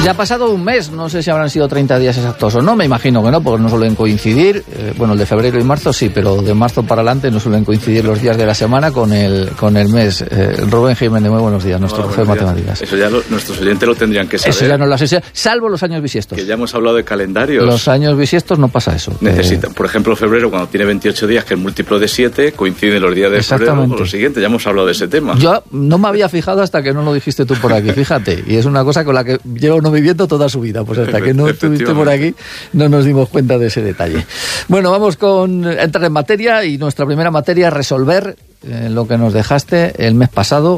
Ya ha pasado un mes, no sé si habrán sido 30 días exactos o no, me imagino que no, porque no suelen coincidir. Bueno, el de febrero y marzo sí, pero de marzo para adelante no suelen coincidir los días de la semana con el mes. Rubén Jiménez, muy buenos días, nuestro profe de matemáticas. Eso ya nuestros oyentes lo tendrían que saber. Eso ya no lo sé, salvo los años bisiestos. Que ya hemos hablado de calendarios. Los años bisiestos no pasa eso. Necesitan, por ejemplo, febrero, cuando tiene 28 días, que es múltiplo de 7, coinciden los días de febrero con los siguientes. Ya hemos hablado de ese tema. Yo no me había fijado hasta que no lo dijiste tú por aquí, fíjate. Y es una cosa con la que llevo no viviendo toda su vida. Pues hasta que no estuviste por aquí no nos dimos cuenta de ese detalle. Bueno, vamos a entrar en materia, y nuestra primera materia es resolver lo que nos dejaste el mes pasado.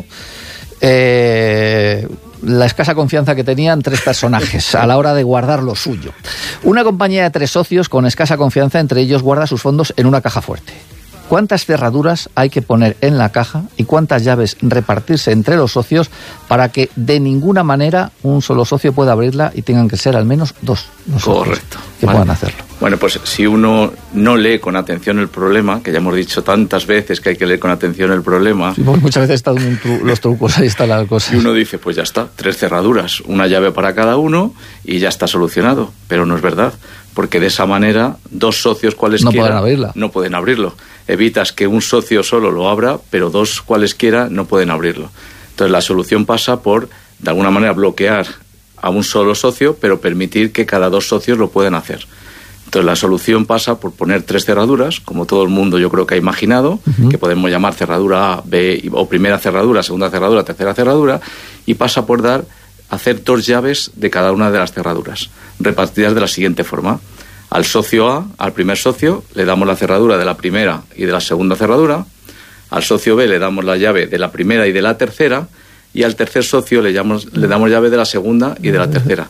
La escasa confianza que tenían 3 personajes a la hora de guardar lo suyo. Una compañía de 3 socios con escasa confianza entre ellos guarda sus fondos en una caja fuerte. ¿Cuántas cerraduras hay que poner en la caja y cuántas llaves repartirse entre los socios para que de ninguna manera un solo socio pueda abrirla y tengan que ser al menos 2 los Correcto. Que puedan hacerlo? Bueno, pues si uno no lee con atención el problema, que ya hemos dicho tantas veces que hay que leer con atención el problema... Sí, pues muchas veces están los trucos, ahí está la cosa. Y uno dice, pues ya está, 3 cerraduras, una llave para cada uno y ya está solucionado. Pero no es verdad, porque de esa manera 2 socios cualesquiera no pueden abrirlo. Evitas que un socio solo lo abra, pero 2 cualesquiera no pueden abrirlo. Entonces la solución pasa por, de alguna manera, bloquear a un solo socio, pero permitir que cada 2 socios lo puedan hacer. Entonces la solución pasa por poner 3 cerraduras, como todo el mundo yo creo que ha imaginado, que podemos llamar cerradura A, B, o primera cerradura, segunda cerradura, tercera cerradura, y pasa por hacer 2 llaves de cada una de las cerraduras, repartidas de la siguiente forma. Al socio A, al primer socio, le damos la cerradura de la primera y de la segunda cerradura. Al socio B le damos la llave de la primera y de la tercera. Y al tercer socio le damos llave de la segunda y de la tercera.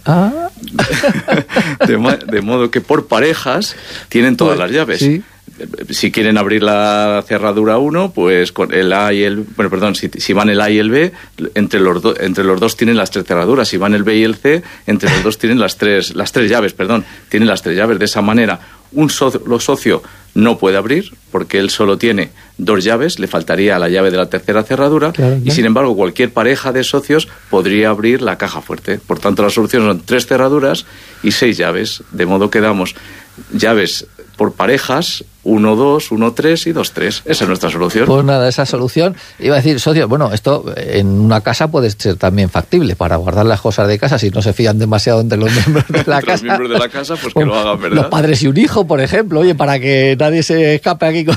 De modo que por parejas tienen todas las llaves. Sí. Si quieren abrir la cerradura 1, pues con el A y el... Bueno, perdón, si van el A y el B, entre los dos tienen las 3 cerraduras. Si van el B y el C, entre los dos tienen las tres llaves, tienen las 3 llaves. De esa manera, un socio no puede abrir, porque él solo tiene 2 llaves, le faltaría la llave de la tercera cerradura, claro. Y sin embargo, cualquier pareja de socios podría abrir la caja fuerte. Por tanto, la solución son 3 cerraduras y 6 llaves, de modo que damos llaves por parejas, 1, 2, 1, 3 y 2, 3. Esa es nuestra solución. Pues nada, esa solución, iba a decir, socio, bueno, esto en una casa puede ser también factible para guardar las cosas de casa si no se fían demasiado entre los miembros de la casa. Los miembros de la casa, pues que lo hagan, ¿verdad? Los padres y un hijo, por ejemplo, oye, para que nadie se escape aquí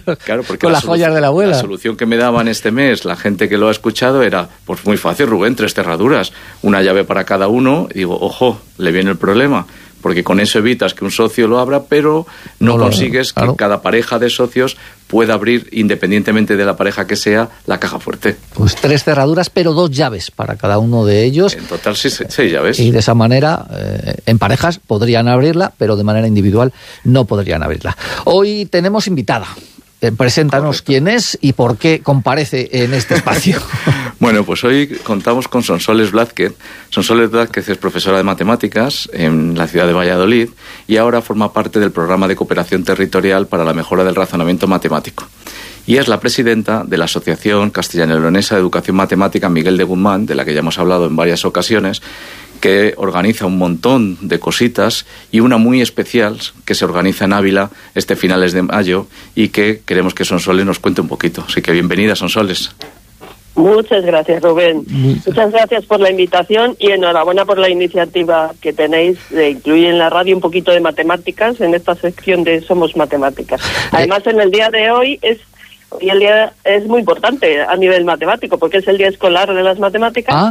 con las joyas de la abuela. La solución que me daban este mes, la gente que lo ha escuchado, era, pues muy fácil, Rubén, 3 cerraduras, una llave para cada uno, y digo, ojo, le viene el problema. Porque con eso evitas que un socio lo abra, pero no consigues que cada pareja de socios pueda abrir, independientemente de la pareja que sea, la caja fuerte. Pues 3 cerraduras, pero 2 llaves para cada uno de ellos. En total 6 llaves. Y de esa manera, en parejas podrían abrirla, pero de manera individual no podrían abrirla. Hoy tenemos invitada. Preséntanos quién es y por qué comparece en este espacio. Bueno, pues hoy contamos con Sonsoles Blázquez. Sonsoles Blázquez es profesora de matemáticas en la ciudad de Valladolid y ahora forma parte del programa de cooperación territorial para la mejora del razonamiento matemático. Y es la presidenta de la Asociación Castellano-Leonesa de Educación Matemática Miguel de Guzmán, de la que ya hemos hablado en varias ocasiones, que organiza un montón de cositas y una muy especial que se organiza en Ávila este finales de mayo y que queremos que Sonsoles nos cuente un poquito. Así que bienvenida, Sonsoles. Muchas gracias, Rubén. Muchas gracias por la invitación y enhorabuena por la iniciativa que tenéis de incluir en la radio un poquito de matemáticas en esta sección de Somos Matemáticas. Además, en el día de hoy el día es muy importante a nivel matemático porque es el día escolar de las matemáticas.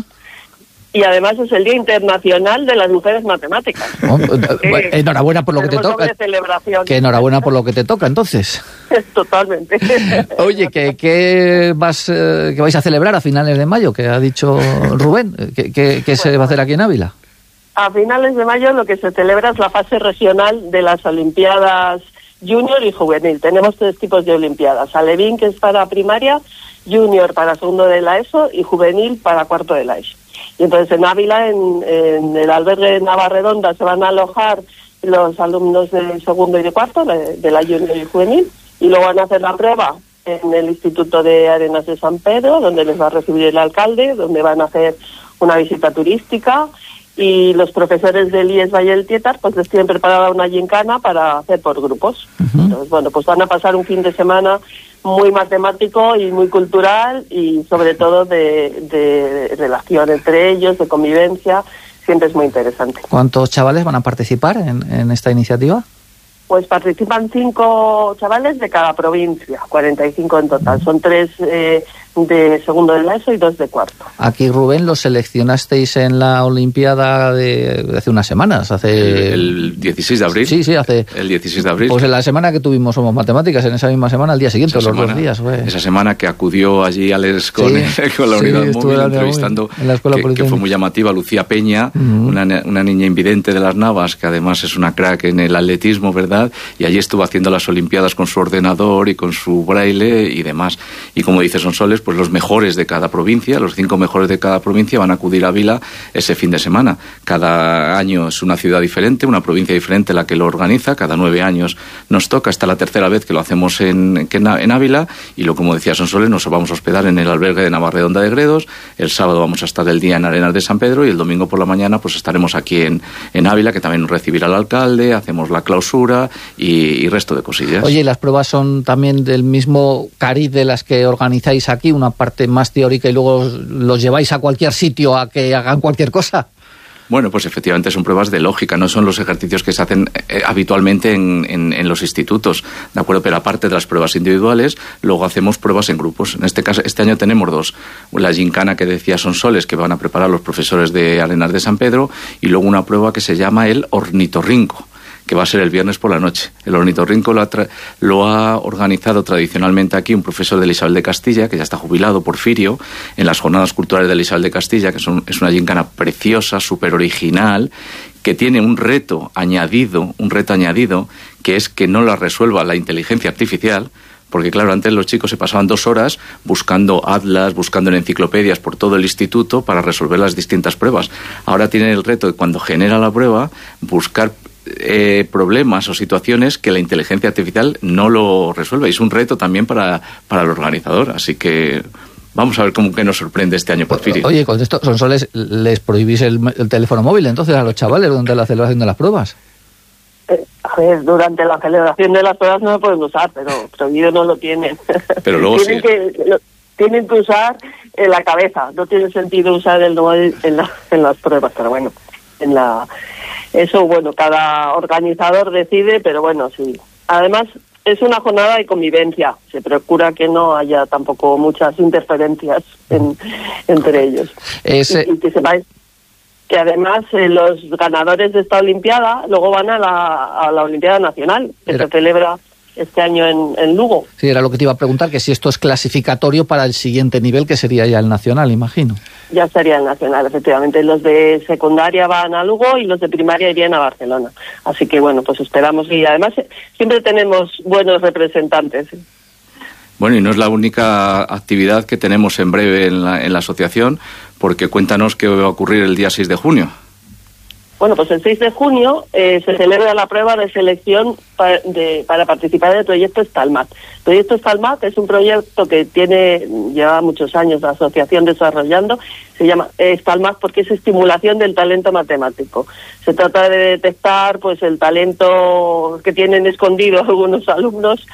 Y además es el Día Internacional de las Mujeres Matemáticas. Enhorabuena por lo que te toca. Que enhorabuena por lo que te toca, entonces. Totalmente. Oye, ¿qué vais a celebrar a finales de mayo? Que ha dicho Rubén. ¿Qué se va a hacer aquí en Ávila? A finales de mayo lo que se celebra es la fase regional de las Olimpiadas Junior y Juvenil. Tenemos 3 tipos de Olimpiadas. Alevín, que es para primaria, Junior para segundo de la ESO y Juvenil para cuarto de la ESO. Y entonces en Ávila, en el albergue de Navarredonda, se van a alojar los alumnos de segundo y de cuarto, de la Junior y Juvenil, y luego van a hacer la prueba en el Instituto de Arenas de San Pedro, donde les va a recibir el alcalde, donde van a hacer una visita turística, y los profesores del IES Valle del Tietar pues les tienen preparada una gincana para hacer por grupos. Entonces, bueno, pues van a pasar un fin de semana muy matemático y muy cultural y sobre todo de relación entre ellos, de convivencia, siempre es muy interesante. ¿Cuántos chavales van a participar en esta iniciativa? Pues participan 5 chavales de cada provincia, 45 en total. Son 3 de segundo de la ESO y 2 de cuarto. Aquí, Rubén, lo seleccionasteis en la Olimpiada de hace unas semanas. El 16 de abril. Sí, hace... El 16 de abril. Pues en la semana que tuvimos Somos Matemáticas, en esa misma semana, al día siguiente, los 2 días. Esa semana que acudió allí Alex con la unidad móvil, entrevistando, que fue muy llamativa, Lucía Peña, una niña invidente de las Navas, que además es una crack en el atletismo, ¿verdad? Y allí estuvo haciendo las Olimpiadas con su ordenador y con su braille y demás. Y como dice Sonsoles, pues los mejores de cada provincia, los 5 mejores de cada provincia van a acudir a Ávila ese fin de semana. Cada año es una ciudad diferente, una provincia diferente la que lo organiza, cada 9 años nos toca, esta la tercera vez que lo hacemos en Ávila, y como decía Sonsoles, nos vamos a hospedar en el albergue de Navarredonda de Gredos, el sábado vamos a estar el día en Arenas de San Pedro y el domingo por la mañana pues estaremos aquí en Ávila, que también nos recibirá el alcalde, hacemos la clausura y resto de cosillas. Oye, ¿y las pruebas son también del mismo cariz de las que organizáis aquí, una parte más teórica y luego los lleváis a cualquier sitio a que hagan cualquier cosa? Bueno, pues efectivamente son pruebas de lógica, no son los ejercicios que se hacen habitualmente en los institutos, ¿de acuerdo? Pero aparte de las pruebas individuales, luego hacemos pruebas en grupos. En este caso, este año tenemos 2. La gincana que decía Sonsoles, que van a preparar los profesores de Arenas de San Pedro, y luego una prueba que se llama el ornitorrinco, que va a ser el viernes por la noche. El ornitorrinco lo ha organizado tradicionalmente aquí un profesor de Isabel de Castilla, que ya está jubilado, Porfirio, en las Jornadas Culturales de Isabel de Castilla, que es una gincana preciosa, súper original, que tiene un reto añadido, que es que no la resuelva la inteligencia artificial, porque claro, antes los chicos se pasaban 2 horas buscando atlas, buscando en enciclopedias por todo el instituto para resolver las distintas pruebas. Ahora tienen el reto de, cuando genera la prueba, buscar problemas o situaciones que la inteligencia artificial no lo resuelve. Y es un reto también para el organizador. Así que vamos a ver cómo que nos sorprende este año, Porfirio. Oye, con esto, Sonsoles, ¿les prohibís el teléfono móvil entonces a los chavales durante la celebración de las pruebas? A ver, durante la celebración de las pruebas no lo pueden usar, pero prohibido no lo tienen. Pero luego tienen que usar la cabeza. No tiene sentido usar el móvil en las pruebas, pero bueno, eso, bueno, cada organizador decide, pero bueno, sí. Además, es una jornada de convivencia. Se procura que no haya tampoco muchas interferencias entre ellos. Y que sepáis que además los ganadores de esta Olimpiada luego van a la Olimpiada Nacional, que se celebra este año en Lugo. Sí, era lo que te iba a preguntar, que si esto es clasificatorio para el siguiente nivel, que sería ya el nacional, imagino. Ya sería el nacional, efectivamente. Los de secundaria van a Lugo y los de primaria irían a Barcelona. Así que bueno, pues esperamos, y además siempre tenemos buenos representantes. Bueno, y no es la única actividad que tenemos en breve en la asociación, porque cuéntanos qué va a ocurrir el día 6 de junio. Bueno, pues el 6 de junio se celebra la prueba de selección para participar en el proyecto Stalmat. El proyecto Stalmat es un proyecto que lleva muchos años la asociación desarrollando. Se llama Stalmat porque es estimulación del talento matemático. Se trata de detectar pues el talento que tienen escondido algunos alumnos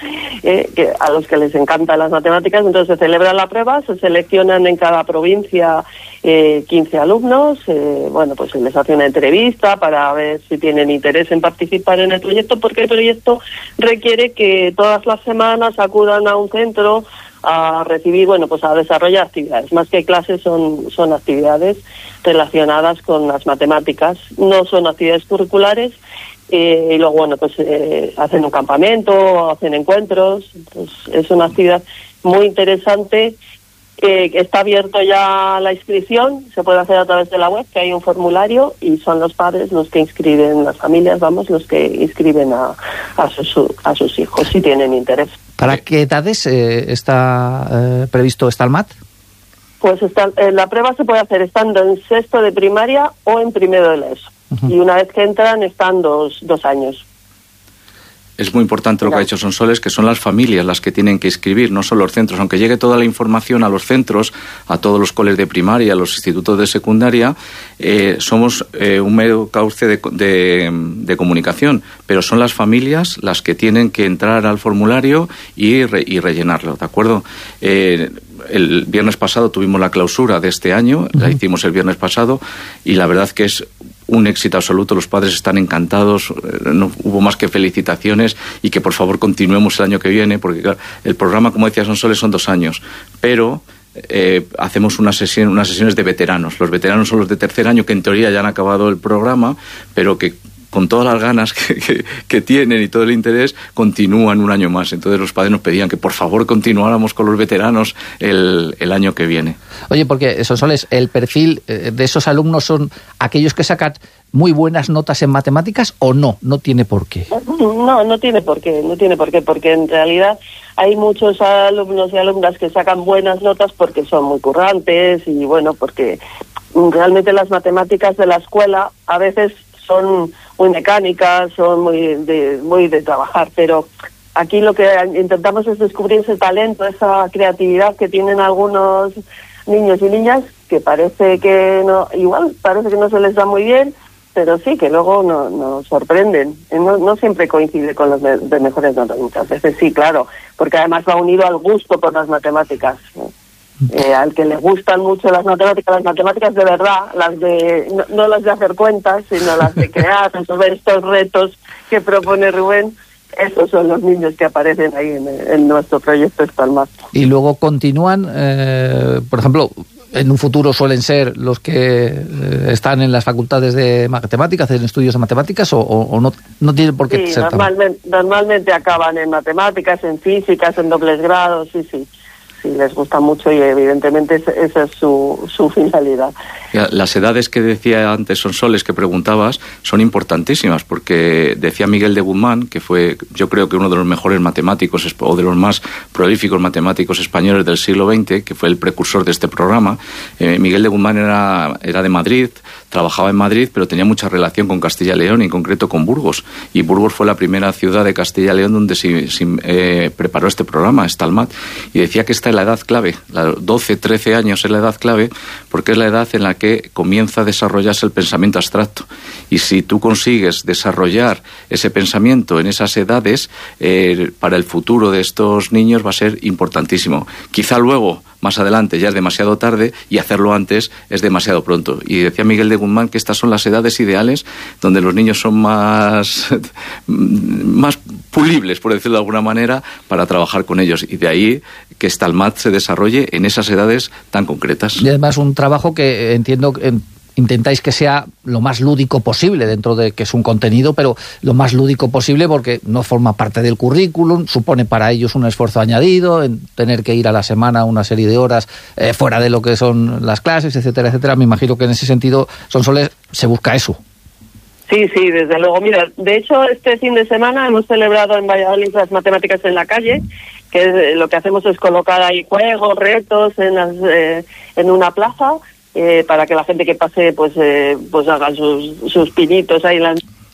a los que les encantan las matemáticas. Entonces se celebra la prueba, se seleccionan en cada provincia 15 alumnos, bueno, pues se les hace una entrevista para ver si tienen interés en participar en el proyecto, porque el proyecto requiere que todas las semanas acudan a un centro a recibir, bueno, pues a desarrollar actividades. Más que clases son actividades relacionadas con las matemáticas, no son actividades curriculares, y luego, bueno, pues hacen un campamento, hacen encuentros, pues es una actividad muy interesante. Está abierto ya la inscripción, se puede hacer a través de la web, que hay un formulario, y son los padres los que inscriben, las familias, los que inscriben a sus hijos, si tienen interés. ¿Para qué edades está previsto Stalmat? Pues la prueba se puede hacer estando en 6º de primaria o en 1º de la ESO. Y una vez que entran están dos años. es muy importante lo que ha dicho Sonsoles, que son las familias las que tienen que inscribir, no son los centros. Aunque llegue toda la información a los centros, a todos los coles de primaria, a los institutos de secundaria, somos un mero cauce de comunicación, pero son las familias las que tienen que entrar al formulario y rellenarlo, ¿de acuerdo? El viernes pasado tuvimos la clausura de este año, la hicimos el viernes pasado, y la verdad que es un éxito absoluto, los padres están encantados, no hubo más que felicitaciones, y que por favor continuemos el año que viene, porque claro, el programa, como decía Sonsoles, son 2 años, pero hacemos unas sesiones de veteranos. Los veteranos son los de tercer año, que en teoría ya han acabado el programa, pero que con todas las ganas que tienen y todo el interés, continúan un año más. Entonces los padres nos pedían que por favor continuáramos con los veteranos el año que viene. Oye, porque Sonsoles, el perfil de esos alumnos son aquellos que sacan muy buenas notas en matemáticas, ¿o no? No tiene por qué. No tiene por qué, porque en realidad hay muchos alumnos y alumnas que sacan buenas notas porque son muy currantes y bueno, porque realmente las matemáticas de la escuela a veces son muy mecánicas, son muy de trabajar, pero aquí lo que intentamos es descubrir ese talento, esa creatividad que tienen algunos niños y niñas, que parece que no se les da muy bien, pero sí, que luego nos sorprenden. No siempre coincide con los de mejores notas, muchas veces sí, claro, porque además va unido al gusto por las matemáticas, ¿no? Al que le gustan mucho las matemáticas de verdad, no las de hacer cuentas, sino las de crear, resolver estos retos que propone Rubén, esos son los niños que aparecen ahí en nuestro proyecto STALMAT. Y luego continúan, por ejemplo, en un futuro suelen ser los que están en las facultades de matemáticas, en estudios de matemáticas, o no tienen por qué ser normalmente acaban en matemáticas, en físicas, en dobles grados, sí, les gusta mucho y evidentemente esa es su finalidad. Las edades que decía antes Sonsoles, que preguntabas, son importantísimas, porque decía Miguel de Guzmán, que fue, yo creo que uno de los mejores matemáticos o de los más prolíficos matemáticos españoles del siglo XX, que fue el precursor de este programa. Miguel de Guzmán era de Madrid, trabajaba en Madrid, pero tenía mucha relación con Castilla y León, y en concreto con Burgos, y Burgos fue la primera ciudad de Castilla y León donde se preparó este programa, STALMAT, y decía que esta es la edad clave, los 12, 13 años es la edad clave, porque es la edad en la que comienza a desarrollarse el pensamiento abstracto, y si tú consigues desarrollar ese pensamiento en esas edades, para el futuro de estos niños va a ser importantísimo. Quizá luego, más adelante, ya es demasiado tarde, y hacerlo antes es demasiado pronto. Y decía Miguel de Guzmán que estas son las edades ideales donde los niños son más pulibles, por decirlo de alguna manera, para trabajar con ellos. Y de ahí que STALMAT se desarrolle en esas edades tan concretas. Y además un trabajo que entiendo intentáis que sea lo más lúdico posible, dentro de que es un contenido, pero lo más lúdico posible, porque no forma parte del currículum, supone para ellos un esfuerzo añadido, en tener que ir a la semana una serie de horas fuera de lo que son las clases, etcétera, etcétera. Me imagino que en ese sentido, Sonsoles, se busca eso. Sí, desde luego. Mira, de hecho, este fin de semana hemos celebrado en Valladolid las matemáticas en la calle, que lo que hacemos es colocar ahí juegos, retos en una plaza, para que la gente que pase pues haga sus pinitos ahí.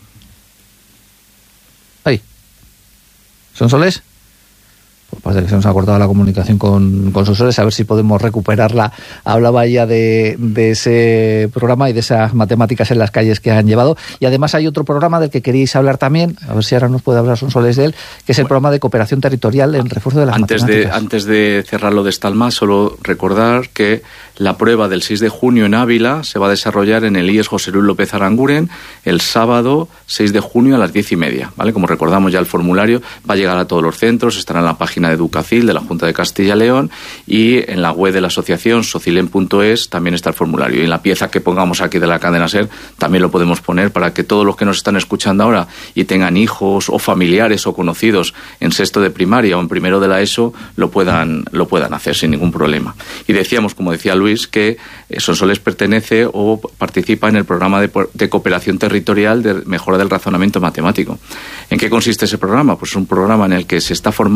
Ahí. ¿Sonsoles? Pues parece que se nos ha cortado la comunicación con Sonsoles, a ver si podemos recuperarla. Hablaba ella de ese programa y de esas matemáticas en las calles que han llevado. Y además hay otro programa del que queríais hablar también, a ver si ahora nos puede hablar Sonsoles de él, que es el programa de cooperación territorial en refuerzo de las matemáticas. Antes de cerrar lo de STALMAT, solo recordar que la prueba del 6 de junio en Ávila se va a desarrollar en el IES José Luis López Aranguren el sábado 6 de junio a las 10:30, ¿vale? Como recordamos, ya el formulario va a llegar a todos los centros, estará en la página de Educacil de la Junta de Castilla y León, y en la web de la asociación socilen.es también está el formulario, y en la pieza que pongamos aquí de la cadena SER también lo podemos poner, para que todos los que nos están escuchando ahora y tengan hijos o familiares o conocidos en sexto de primaria o en primero de la ESO lo puedan hacer sin ningún problema. Y decíamos, como decía Luis, que Sonsoles pertenece o participa en el programa de cooperación territorial de mejora del razonamiento matemático. ¿En qué consiste ese programa? Pues es un programa en el que se está formando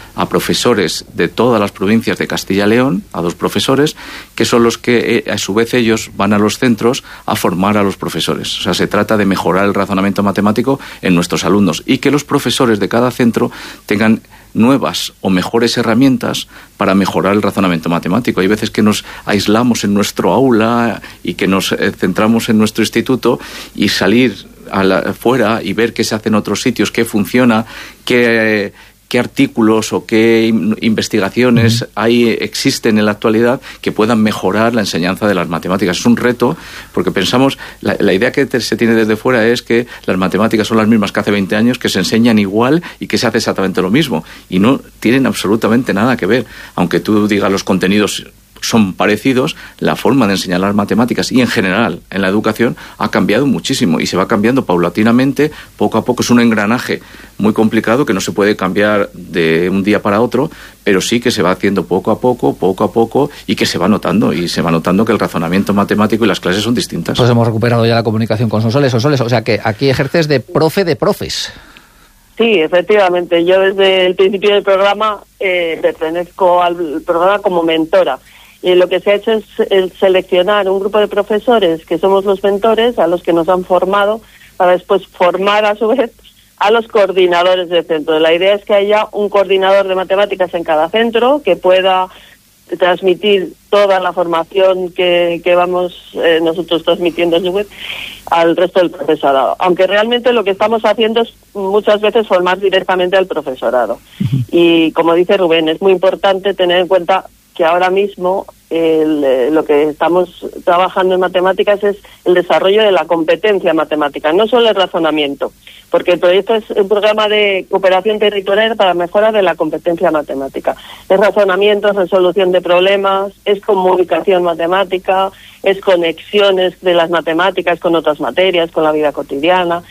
a profesores de todas las provincias de Castilla y León, a 2 profesores, que son los que a su vez ellos van a los centros a formar a los profesores. O sea, se trata de mejorar el razonamiento matemático en nuestros alumnos y que los profesores de cada centro tengan nuevas o mejores herramientas para mejorar el razonamiento matemático. Hay veces que nos aislamos en nuestro aula y que nos centramos en nuestro instituto, y salir fuera y ver qué se hace en otros sitios, qué funciona, qué artículos o qué investigaciones existen en la actualidad que puedan mejorar la enseñanza de las matemáticas. Es un reto, porque pensamos, la idea que se tiene desde fuera es que las matemáticas son las mismas que hace 20 años, que se enseñan igual y que se hace exactamente lo mismo, y no tienen absolutamente nada que ver. Aunque tú digas los contenidos son parecidos, la forma de enseñar las matemáticas y en general en la educación ha cambiado muchísimo y se va cambiando paulatinamente, poco a poco. Es un engranaje muy complicado que no se puede cambiar de un día para otro, pero sí que se va haciendo poco a poco, y que se va notando, y se va notando que el razonamiento matemático y las clases son distintas. Pues hemos recuperado ya la comunicación con Sonsoles. Sonsoles, o sea que aquí ejerces de profe de profes. Sí, efectivamente. Yo desde el principio del programa pertenezco al programa como mentora. Y lo que se ha hecho es el seleccionar un grupo de profesores que somos los mentores, a los que nos han formado, para después formar a su vez a los coordinadores del centro. La idea es que haya un coordinador de matemáticas en cada centro que pueda transmitir toda la formación que vamos nosotros transmitiendo al resto del profesorado. Aunque realmente lo que estamos haciendo es muchas veces formar directamente al profesorado. Y como dice Rubén, es muy importante tener en cuenta que ahora mismo lo que estamos trabajando en matemáticas es el desarrollo de la competencia matemática, no solo el razonamiento, porque el proyecto es un programa de cooperación territorial para mejora de la competencia matemática. Es razonamiento, es resolución de problemas, es comunicación matemática, es conexiones de las matemáticas con otras materias, con la vida cotidiana.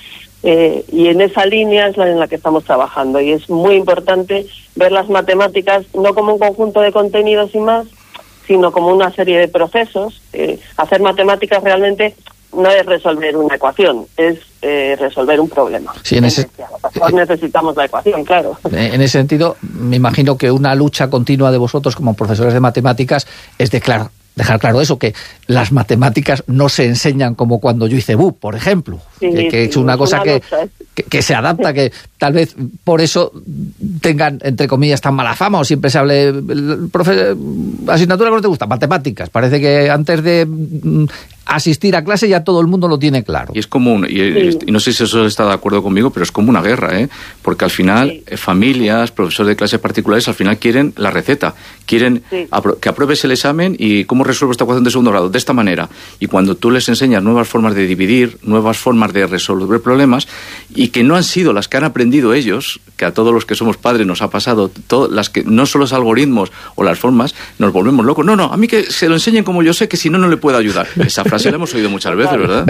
Y en esa línea es en la que estamos trabajando, y es muy importante ver las matemáticas no como un conjunto de contenidos y más, sino como una serie de procesos. Hacer matemáticas realmente no es resolver una ecuación, es resolver un problema. Sí, necesitamos la ecuación, claro. En ese sentido, me imagino que una lucha continua de vosotros como profesores de matemáticas es dejar claro eso, que las matemáticas no se enseñan como cuando yo hice BUP, por ejemplo, que he hecho una cosa que se adapta, que tal vez por eso tengan, entre comillas, tan mala fama, o siempre se hable, asignatura que no te gusta, matemáticas. Parece que antes de asistir a clase ya todo el mundo lo tiene claro. Y es común, y no sé si eso está de acuerdo conmigo, pero es como una guerra, porque al final familias, profesores de clases particulares, al final quieren la receta, quieren que apruebes el examen y cómo resuelvo esta ecuación de segundo grado, de esta manera. Y cuando tú les enseñas nuevas formas de dividir, nuevas formas de resolver problemas, y que no han sido las que han aprendido ellos, que a todos los que somos padres nos ha pasado, las que no son los algoritmos o las formas, nos volvemos locos. No, a mí que se lo enseñen como yo sé, que si no le puedo ayudar. Esa frase la hemos oído muchas veces, ¿verdad?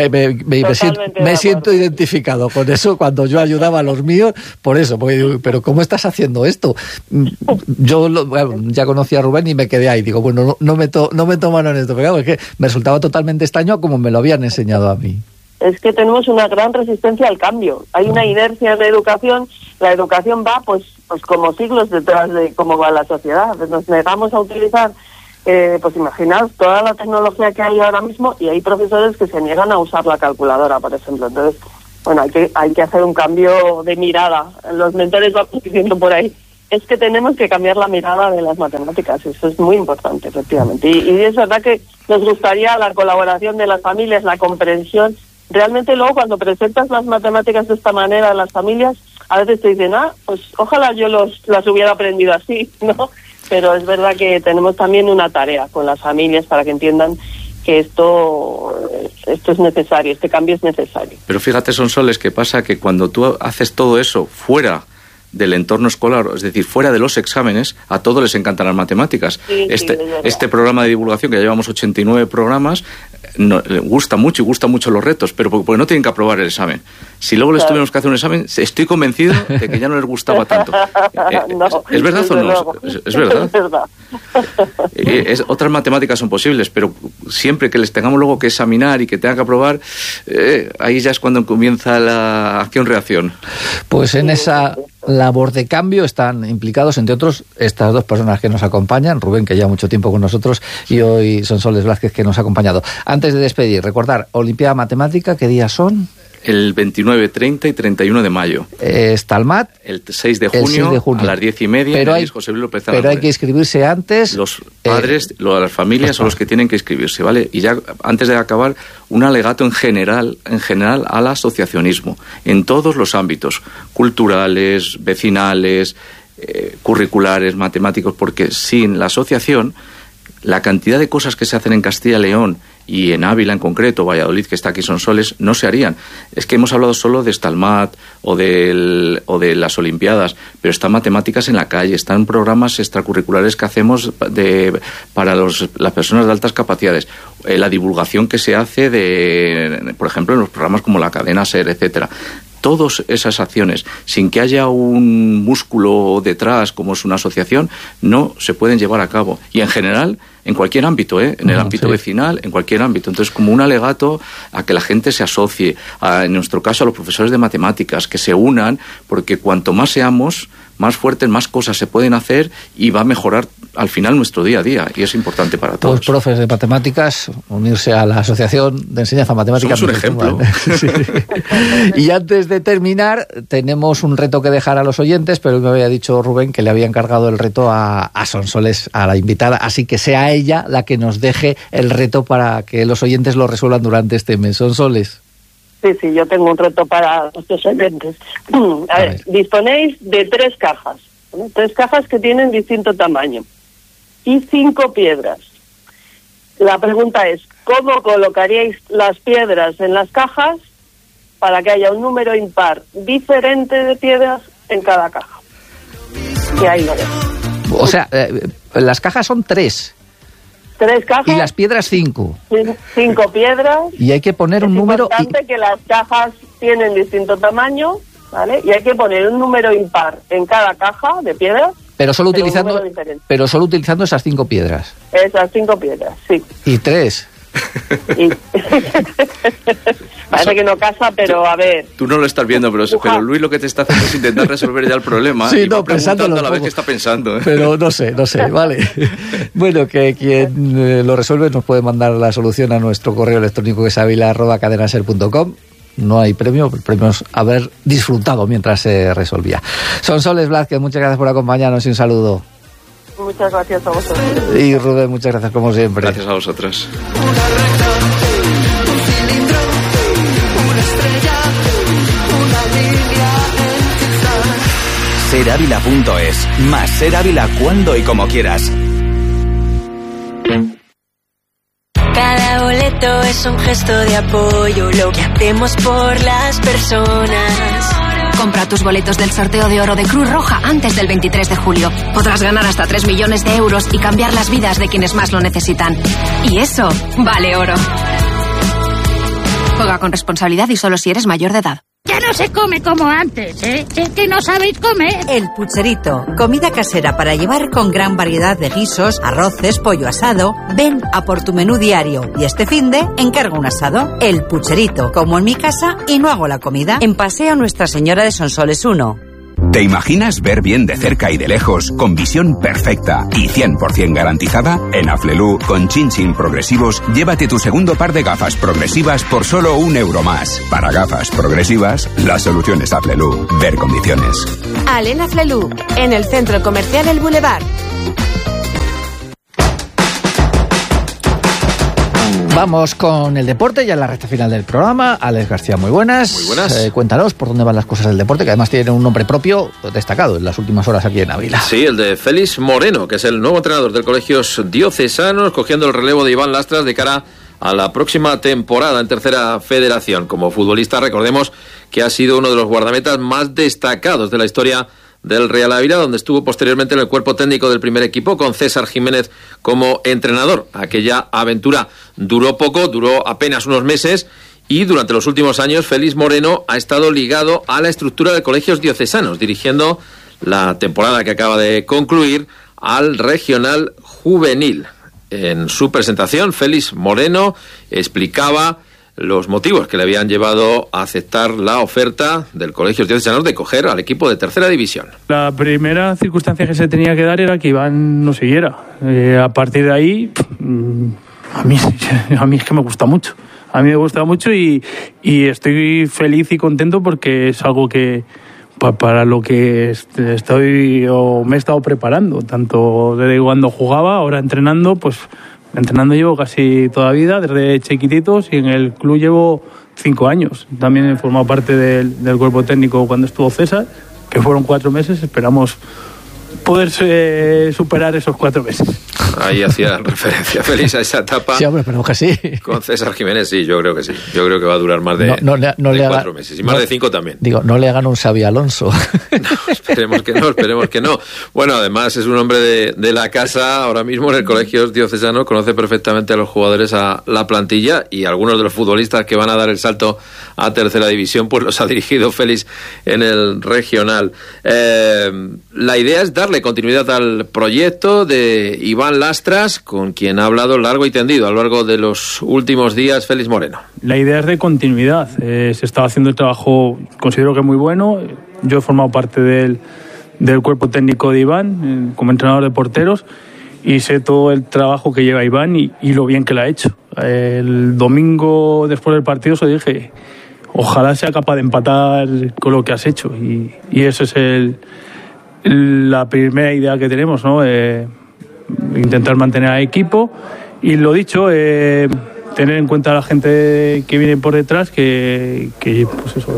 Me siento identificado con eso cuando yo ayudaba a los míos, por eso, porque digo, pero ¿cómo estás haciendo esto? Yo ya conocí a Rubén y me quedé ahí, digo, bueno, no meto mano en esto, pero es que me resultaba totalmente extraño a como me lo habían enseñado a mí. Es que tenemos una gran resistencia al cambio. Hay una inercia en la educación va pues como siglos detrás de cómo va la sociedad. Nos negamos a utilizar, pues imaginaos toda la tecnología que hay ahora mismo, y hay profesores que se niegan a usar la calculadora, por ejemplo. Entonces, bueno, hay que hacer un cambio de mirada. Los mentores van diciendo por ahí, es que tenemos que cambiar la mirada de las matemáticas. Eso es muy importante, efectivamente. Y es verdad que nos gustaría la colaboración de las familias, la comprensión. Realmente luego cuando presentas las matemáticas de esta manera a las familias, a veces te dicen, pues ojalá yo las hubiera aprendido así, ¿no? Pero es verdad que tenemos también una tarea con las familias para que entiendan que esto es necesario, este cambio es necesario. Pero fíjate, Sonsoles, que pasa que cuando tú haces todo eso fuera del entorno escolar, es decir, fuera de los exámenes, a todos les encantan las matemáticas. Este programa de divulgación, que ya llevamos 89 programas, gusta mucho los retos, pero porque no tienen que aprobar el examen. Si luego les tuvimos que hacer un examen, estoy convencido de que ya no les gustaba tanto. ¿Es verdad o no? Es verdad. Otras matemáticas son posibles, pero siempre que les tengamos luego que examinar y que tengan que aprobar, ahí ya es cuando comienza la acción-reacción. Pues en esa labor de cambio están implicados, entre otros, estas dos personas que nos acompañan, Rubén, que lleva mucho tiempo con nosotros, y hoy Sonsoles Blázquez, que nos ha acompañado. Antes de despedir, recordar, Olimpiada Matemática, ¿qué días son? El 29, 30 y 31 de mayo. Stalmat. El 6 de junio a las 10:30. Pero hay que inscribirse antes. Los padres, las familias son los que tienen que inscribirse, ¿vale? Y ya, antes de acabar, un alegato en general al asociacionismo, en todos los ámbitos, culturales, vecinales, curriculares, matemáticos, porque sin la asociación, la cantidad de cosas que se hacen en Castilla y León y en Ávila en concreto, Valladolid, que está aquí Sonsoles, no se harían. Es que hemos hablado solo de Stalmat o de las Olimpiadas, pero están matemáticas en la calle, están programas extracurriculares que hacemos para las personas de altas capacidades, la divulgación que se hace por ejemplo, en los programas como la cadena SER, etcétera. Todas esas acciones, sin que haya un músculo detrás, como es una asociación, no se pueden llevar a cabo. Y en general, en cualquier ámbito, en el ámbito vecinal, en cualquier ámbito. Entonces, como un alegato a que la gente se asocie, en nuestro caso a los profesores de matemáticas, que se unan, porque cuanto más seamos, más fuertes, más cosas se pueden hacer y va a mejorar al final nuestro día a día, y es importante para todos. Pues profes de matemáticas, unirse a la Asociación de Enseñanza Matemática. Somos un ejemplo. Sí. Y antes de terminar, tenemos un reto que dejar a los oyentes, pero me había dicho Rubén que le había encargado el reto a Sonsoles, a la invitada, así que sea ella la que nos deje el reto para que los oyentes lo resuelvan durante este mes. Sonsoles. Sí, yo tengo un reto para nuestros oyentes. A ver, disponéis de 3 cajas, ¿no? 3 cajas que tienen distinto tamaño y 5 piedras. La pregunta es, ¿cómo colocaríais las piedras en las cajas para que haya un número impar diferente de piedras en cada caja? Y ahí lo dejo. O sea, las cajas son 3. 3 cajas. Y las piedras 5. 5 piedras. Y hay que poner un número. Es importante que las cajas tienen distinto tamaño, ¿vale? Y hay que poner un número impar en cada caja de piedras. Pero solo utilizando esas 5 piedras. Esas 5 piedras, sí. Y 3. Parece que no casa, pero a ver. Tú no lo estás viendo, pero Luis lo que te está haciendo es intentar resolver ya el problema. Sí, y va pensándolo a la vez que está pensando. Pero no sé, vale. Bueno, que quien lo resuelve nos puede mandar la solución a nuestro correo electrónico, que es avila@cadenaser.com. No hay premio, el premio es haber disfrutado mientras se resolvía. Sonsoles Blázquez, muchas gracias por acompañarnos y un saludo. Muchas gracias a vosotros. Y Rubén, muchas gracias como siempre. Gracias a vosotros. Seravila.es. Más Ser Ávila cuando y como quieras. Cada boleto es un gesto de apoyo, lo que hacemos por las personas. Compra tus boletos del sorteo de oro de Cruz Roja antes del 23 de julio. Podrás ganar hasta 3 millones de euros y cambiar las vidas de quienes más lo necesitan. Y eso vale oro. Juega con responsabilidad y solo si eres mayor de edad. Ya no se come como antes, ¿eh? Es que no sabéis comer. El Pucherito, comida casera para llevar con gran variedad de guisos, arroces, pollo asado. Ven a por tu menú diario y este finde encarga un asado. El Pucherito, como en mi casa y no hago la comida. En Paseo Nuestra Señora de Sonsoles 1. ¿Te imaginas ver bien de cerca y de lejos, con visión perfecta y 100% garantizada? En Aflelu, con chin progresivos, llévate tu segundo par de gafas progresivas por solo €1 más. Para gafas progresivas, la solución es Aflelu. Ver condiciones. Alena Aflelu, en el Centro Comercial El Boulevard. Vamos con el deporte, ya en la recta final del programa. Alex García, muy buenas. Muy buenas. Cuéntanos por dónde van las cosas del deporte, que además tiene un nombre propio destacado en las últimas horas aquí en Ávila. Sí, el de Félix Moreno, que es el nuevo entrenador del Colegios Diocesanos, cogiendo el relevo de Iván Lastras de cara a la próxima temporada en Tercera Federación. Como futbolista, recordemos que ha sido uno de los guardametas más destacados de la historia del Real Ávila, donde estuvo posteriormente en el cuerpo técnico del primer equipo con César Jiménez como entrenador. Aquella aventura duró poco, duró apenas unos meses, y durante los últimos años Félix Moreno ha estado ligado a la estructura de Colegios Diocesanos, dirigiendo la temporada que acaba de concluir al Regional Juvenil. En su presentación, Félix Moreno explicaba los motivos que le habían llevado a aceptar la oferta del Colegio Diocesano de coger al equipo de tercera división. La primera circunstancia que se tenía que dar era que Iván no siguiera. A partir de ahí, a mí es que me gusta mucho. A mí me gusta mucho y estoy feliz y contento porque es algo que para lo que estoy o me he estado preparando, tanto desde cuando jugaba, ahora entrenando, pues entrenando llevo casi toda la vida, desde chiquititos, y en el club llevo 5 años. También he formado parte del cuerpo técnico cuando estuvo César, que fueron 4 meses, esperamos poder superar esos 4 meses. Ahí hacía referencia Félix a esa etapa. Sí, hombre, pero que sí. Con César Jiménez, sí, yo creo que sí. Yo creo que va a durar más de 4 meses. Y más de 5 también. Digo, no le hagan un Xabi Alonso. No, esperemos que no. Bueno, además es un hombre de la casa, ahora mismo en el Colegio Diocesano, conoce perfectamente a los jugadores, a la plantilla, y algunos de los futbolistas que van a dar el salto a tercera división, pues los ha dirigido Félix en el regional. La idea es darle continuidad al proyecto de Iván Lastras, con quien ha hablado largo y tendido a lo largo de los últimos días Félix Moreno. La idea es de continuidad. Se estaba haciendo el trabajo, considero que muy bueno. Yo he formado parte del cuerpo técnico de Iván como entrenador de porteros, y sé todo el trabajo que lleva Iván y lo bien que lo ha hecho. El domingo después del partido se dije, ojalá sea capaz de empatar con lo que has hecho, y eso es la primera idea que tenemos, ¿no? Intentar mantener al equipo, y lo dicho, tener en cuenta a la gente que viene por detrás, que pues eso,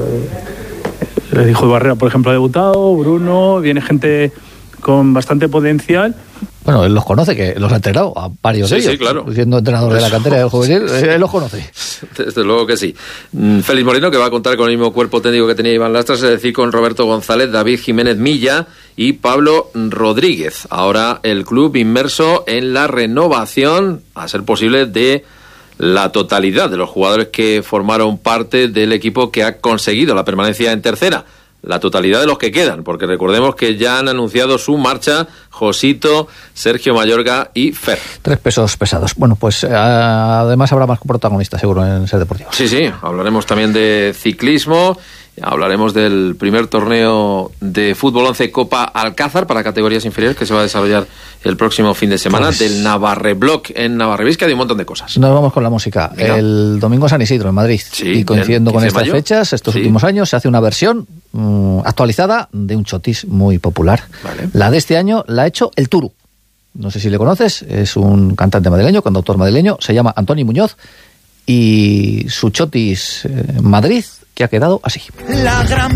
el hijo de Barrera, por ejemplo, ha debutado, Bruno, viene gente con bastante potencial. Bueno, él los conoce, que los ha entrenado a varios de ellos. Sí, claro. Siendo entrenador de la cantera del juvenil, él los conoce. Desde luego que sí. Félix Moreno, que va a contar con el mismo cuerpo técnico que tenía Iván Lastras, es decir, con Roberto González, David Jiménez Milla y Pablo Rodríguez. Ahora el club inmerso en la renovación, a ser posible, de la totalidad de los jugadores que formaron parte del equipo que ha conseguido la permanencia en tercera. La totalidad de los que quedan, porque recordemos que ya han anunciado su marcha Josito, Sergio Mayorga y Fer. 3 pesos pesados. Bueno, pues además habrá más protagonistas seguro en Ser Deportivo. Sí, hablaremos también de ciclismo, hablaremos del primer torneo de fútbol 11 Copa Alcázar para categorías inferiores que se va a desarrollar el próximo fin de semana, pues del Navarrebloc en Navarrebisca, de un montón de cosas. Nos vamos con la música. Venga. El domingo San Isidro en Madrid, y coincidiendo con estas fechas, estos últimos años, se hace una versión actualizada de un chotis muy popular. Vale. La de este año la ha hecho el Turu. No sé si le conoces, es un cantante madrileño, cantautor madrileño, se llama Antoni Muñoz, y su chotis Madrid, que ha quedado así. La gran